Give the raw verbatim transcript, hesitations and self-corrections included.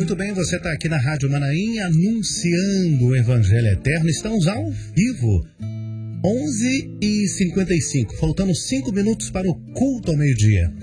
Muito bem, você está aqui na Rádio Manaim anunciando o Evangelho Eterno. Estamos ao vivo. onze e cinquenta e cinco, faltando cinco minutos para o culto ao meio-dia.